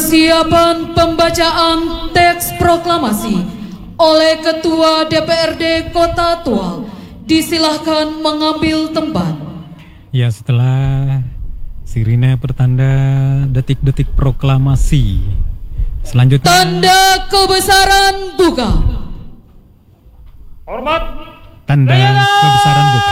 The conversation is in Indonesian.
Persiapan pembacaan teks proklamasi oleh Ketua DPRD Kota Tual. Disilahkan mengambil tempat. Ya, setelah sirine pertanda detik-detik proklamasi, selanjutnya tanda kebesaran buka. Hormat. Tanda kebesaran buka.